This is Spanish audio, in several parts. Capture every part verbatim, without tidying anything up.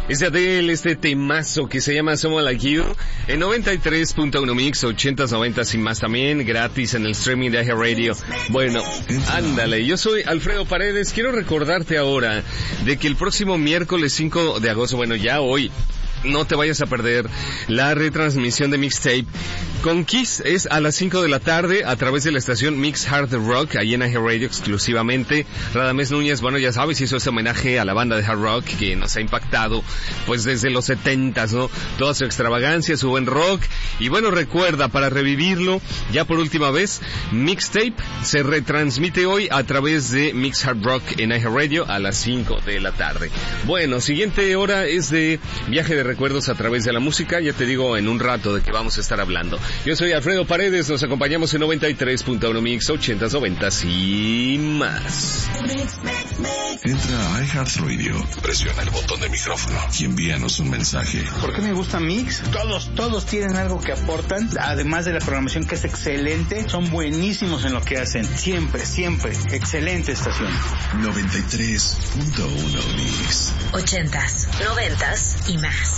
Es de Adele, este temazo que se llama Someone Like You, en noventa y tres punto uno Mix, ochentas, noventas y más también, gratis en el streaming de iHeartRadio. Bueno, ándale, yo soy Alfredo Paredes. Quiero recordarte ahora de que el próximo miércoles cinco de agosto, bueno, ya hoy, no te vayas a perder la retransmisión de Mixtape con Kiss. Es a las cinco de la tarde a través de la estación Mix Hard Rock, ahí en iHeartRadio exclusivamente. Radamés Núñez, bueno, ya sabes, hizo este homenaje a la banda de hard rock que nos ha impactado pues desde los setentas, ¿no? Toda su extravagancia, su buen rock. Y bueno, recuerda, para revivirlo, ya por última vez, Mixtape se retransmite hoy a través de Mix Hard Rock en iHeartRadio a las cinco de la tarde. Bueno, siguiente hora es de viaje de recuerdos a través de la música. Ya te digo en un rato de qué vamos a estar hablando. Yo soy Alfredo Paredes, nos acompañamos en noventa y tres punto uno Mix, ochentas, noventas y más. Entra a iHeartRadio, presiona el botón de micrófono y envíanos un mensaje. ¿Por qué me gusta Mix? Todos, todos tienen algo que aportan, además de la programación que es excelente, son buenísimos en lo que hacen. Siempre, siempre, excelente estación. noventa y tres punto uno Mix. Ochentas, noventas y más.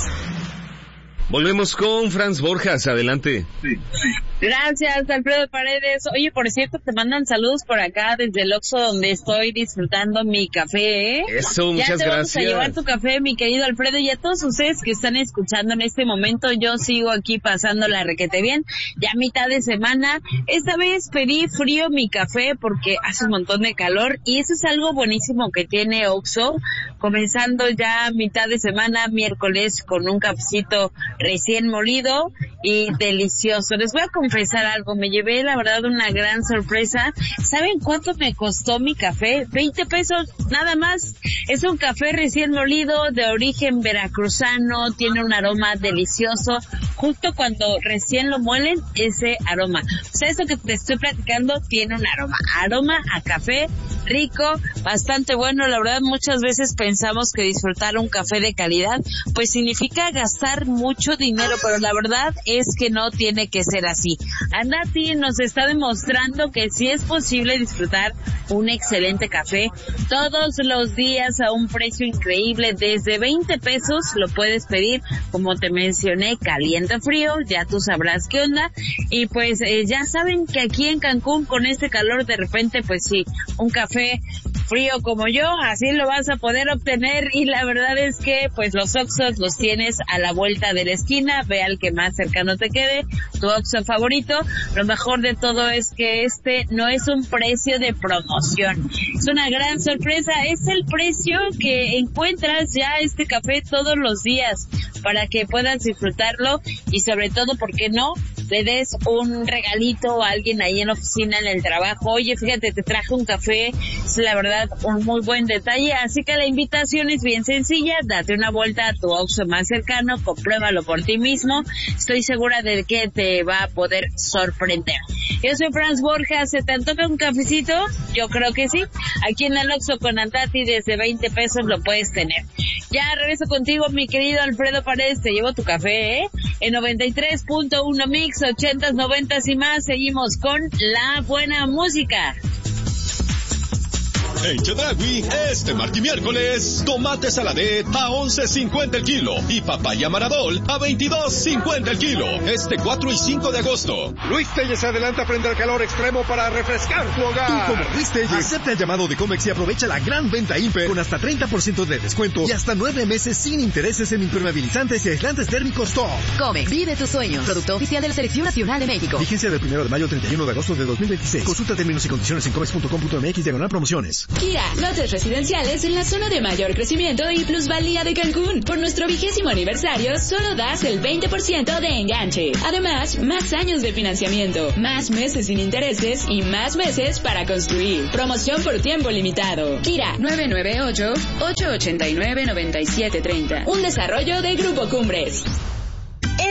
Volvemos con Franz Borjas, adelante. Sí, sí. Gracias, Alfredo Paredes. Oye, por cierto, te mandan saludos por acá desde el Oxxo donde estoy disfrutando mi café, ¿eh? Eso, muchas gracias. Ya te gracias. vamos a llevar tu café, mi querido Alfredo, y a todos ustedes que están escuchando en este momento. Yo sigo aquí pasando la requete bien, ya mitad de semana. Esta vez pedí frío mi café porque hace un montón de calor y eso es algo buenísimo que tiene Oxxo, comenzando ya mitad de semana, miércoles, con un cafecito recién molido y delicioso. Les voy a confesar algo, me llevé la verdad una gran sorpresa. ¿Saben cuánto me costó mi café? veinte pesos nada más. Es un café recién molido de origen veracruzano, tiene un aroma delicioso. Justo cuando recién lo muelen, ese aroma. O sea, eso que te estoy platicando tiene un aroma. Aroma a café rico, bastante bueno. La verdad, muchas veces pensamos que disfrutar un café de calidad, pues significa gastar mucho dinero, pero la verdad es que no tiene que ser así. Andati nos está demostrando que sí es posible disfrutar un excelente café todos los días a un precio increíble. Desde veinte pesos lo puedes pedir, como te mencioné, caliente frío, ya tú sabrás qué onda. Y pues eh, ya saben que aquí en Cancún con este calor de repente pues sí, un café frío como yo, así lo vas a poder obtener. Y la verdad es que pues los Oxxos los tienes a la vuelta de la esquina, ve al que más cercano te quede, tu Oxxo favorito. Lo mejor de todo es que este no es un precio de promoción, es una gran sorpresa, es el precio que encuentras ya este café todos los días para que puedas disfrutarlo y sobre todo, ¿por qué no?, le des un regalito a alguien ahí en la oficina, en el trabajo. Oye, fíjate, te traje un café, es la verdad un muy buen detalle, así que la invitación es bien sencilla, date una vuelta a tu Oxxo más cercano, compruébalo por ti mismo, estoy segura de que te va a poder sorprender. Yo soy Franz Borjas, ¿se te antoja un cafecito? Yo creo que sí, aquí en el Oxxo con Andati desde veinte pesos lo puedes tener. Ya regreso contigo, mi querido Alfredo Paredes, te llevo tu café, ¿eh? En noventa y tres punto uno Mix, ochentas, noventas y más, seguimos con la buena música. En Chedraui, este martes y miércoles, tomate saladet a once cincuenta el kilo y papaya maradol a veintidós cincuenta el kilo. Este cuatro y cinco de agosto. Luis Telles se adelanta frente al calor extremo para refrescar tu hogar. Tú como Luis Telles, acepta el llamado de Comex y aprovecha la gran venta Imper con hasta treinta por ciento de descuento y hasta nueve meses sin intereses en impermeabilizantes y aislantes térmicos Top. Comex, vive tus sueños. Producto oficial de la Selección Nacional de México. Vigencia del primero de mayo al treinta y uno de agosto de dos mil veintiséis. Consulta términos y condiciones en comex punto com punto mx diagonal promociones. Kia, lotes residenciales en la zona de mayor crecimiento y plusvalía de Cancún. Por nuestro vigésimo aniversario, solo das el veinte por ciento de enganche. Además, más años de financiamiento, más meses sin intereses y más meses para construir. Promoción por tiempo limitado. Kira, nueve nueve ocho, ocho ocho nueve, nueve siete tres cero. Un desarrollo de Grupo Cumbres.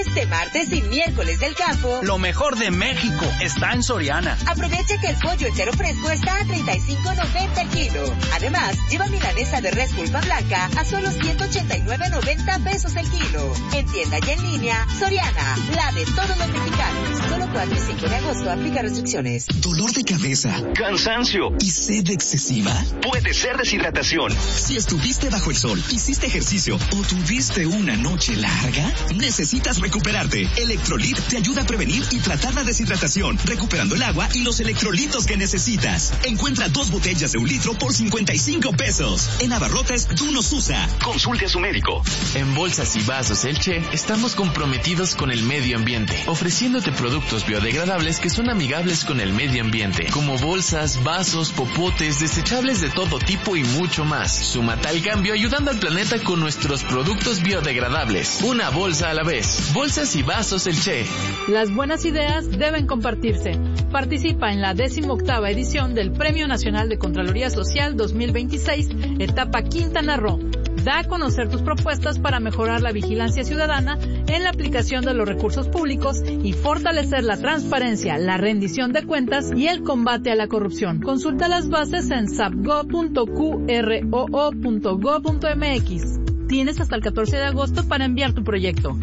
Este martes y miércoles del campo, lo mejor de México está en Soriana. Aprovecha que el pollo entero fresco está a treinta y cinco noventa el kilo. Además, lleva milanesa de res pulpa blanca a solo ciento ochenta y nueve noventa pesos el kilo. En tienda y en línea, Soriana, la de todos los mexicanos. Solo cuatro y cinco de agosto, aplica restricciones. Dolor de cabeza, cansancio y sed excesiva. Puede ser deshidratación. Si estuviste bajo el sol, hiciste ejercicio o tuviste una noche larga, necesitas recuperarte. Electrolit te ayuda a prevenir y tratar la deshidratación, recuperando el agua y los electrolitos que necesitas. Encuentra dos botellas de un litro por cincuenta y cinco pesos. En abarrotes, tú nos usa. Consulte a su médico. En Bolsas y Vasos El Che, estamos comprometidos con el medio ambiente, ofreciéndote productos biodegradables que son amigables con el medio ambiente, como bolsas, vasos, popotes, desechables de todo tipo y mucho más. Súmate al cambio ayudando al planeta con nuestros productos biodegradables. Una bolsa a la vez. Bolsas y Vasos El Che. Las buenas ideas deben compartirse. Participa en la decimoctava edición del Premio Nacional de Contraloría Social dos mil veintiséis, etapa Quintana Roo. Da a conocer tus propuestas para mejorar la vigilancia ciudadana en la aplicación de los recursos públicos y fortalecer la transparencia, la rendición de cuentas y el combate a la corrupción. Consulta las bases en sapgo punto q r o o punto go punto m x. Tienes hasta el catorce de agosto para enviar tu proyecto.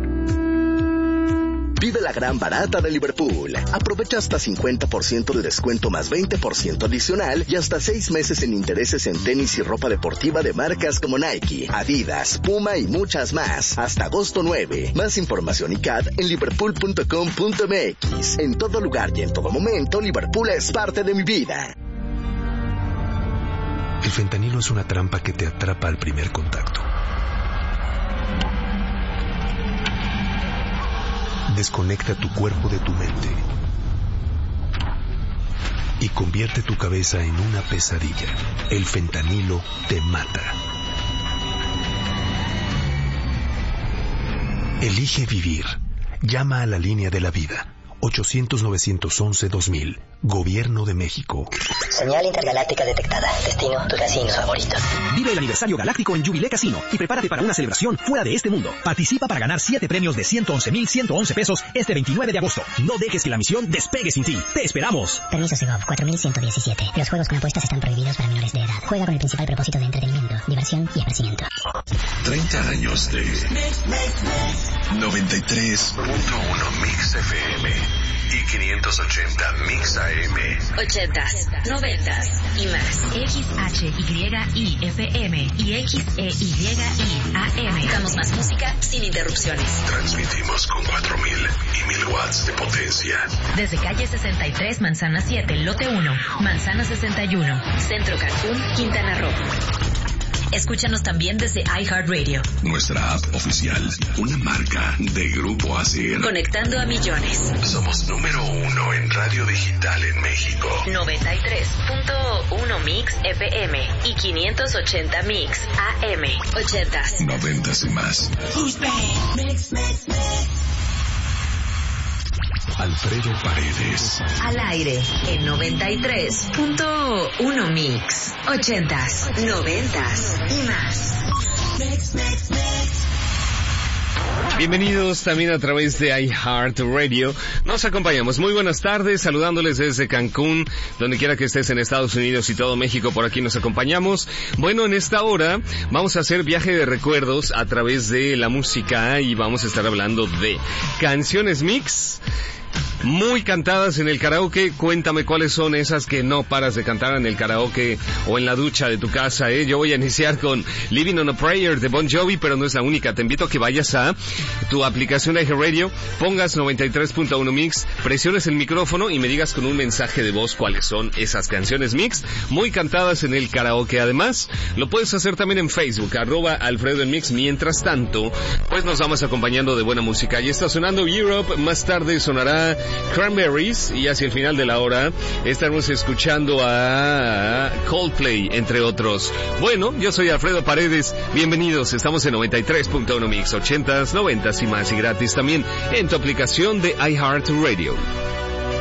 Vive la gran barata de Liverpool. Aprovecha hasta cincuenta por ciento de descuento más veinte por ciento adicional y hasta seis meses en intereses en tenis y ropa deportiva de marcas como Nike, Adidas, Puma y muchas más. Hasta agosto nueve. Más información y C A D en liverpool punto com punto m x. En todo lugar y en todo momento, Liverpool es parte de mi vida. El fentanilo es una trampa que te atrapa al primer contacto. Desconecta tu cuerpo de tu mente y convierte tu cabeza en una pesadilla. El fentanilo te mata. Elige vivir. Llama a la línea de la vida. ochocientos novecientos once dos mil. Gobierno de México. Señal intergaláctica detectada. Destino, tu casino favorito. Vive el aniversario galáctico en Jubilé Casino y prepárate para una celebración fuera de este mundo. Participa para ganar siete premios de ciento once mil ciento once pesos este veintinueve de agosto. No dejes que la misión despegue sin ti. ¡Te esperamos! Permiso Segov cuatro mil ciento diecisiete. Los juegos con apuestas están prohibidos para menores de edad. Juega con el principal propósito de entretenimiento, diversión y esparcimiento. treinta años de noventa y tres punto uno Mix F M y quinientos ochenta Mix A M. ochentas, noventas y más. X H Y I F M y X E Y I A M. Damos más música sin interrupciones. Transmitimos con cuatro mil y mil watts de potencia. Desde calle sesenta y tres, Manzana siete, lote uno, Manzana sesenta y uno, Centro Cancún, Quintana Roo. Escúchanos también desde iHeartRadio. Nuestra app oficial, una marca de Grupo Asir. Conectando a millones. Somos número uno en radio digital en México. noventa y tres punto uno Mix F M y quinientos ochenta Mix A M. ochentas. Noventas y más. Mix, mix, mix. Alfredo Paredes. Al aire en noventa y tres punto uno Mix. ochentas, noventas y más. Mix, mix, mix. Bienvenidos también a través de iHeartRadio. Nos acompañamos. Muy buenas tardes, saludándoles desde Cancún, donde quiera que estés en Estados Unidos y todo México, por aquí nos acompañamos. Bueno, en esta hora vamos a hacer viaje de recuerdos a través de la música y vamos a estar hablando de canciones mix muy cantadas en el karaoke. Cuéntame cuáles son esas que no paras de cantar en el karaoke o en la ducha de tu casa, ¿eh? Yo voy a iniciar con Living on a Prayer de Bon Jovi, pero no es la única. Te invito a que vayas a tu aplicación de iHeartRadio, pongas noventa y tres punto uno Mix, presiones el micrófono y me digas con un mensaje de voz cuáles son esas canciones mix muy cantadas en el karaoke. Además, lo puedes hacer también en Facebook, arroba Alfredo en Mix. Mientras tanto, pues nos vamos acompañando de buena música. Y está sonando Europe, más tarde sonará Cranberries y hacia el final de la hora estaremos escuchando a Coldplay, entre otros. Bueno, yo soy Alfredo Paredes, bienvenidos, estamos en noventa y tres punto uno Mix, ochentas, noventas y más, y gratis también en tu aplicación de iHeartRadio.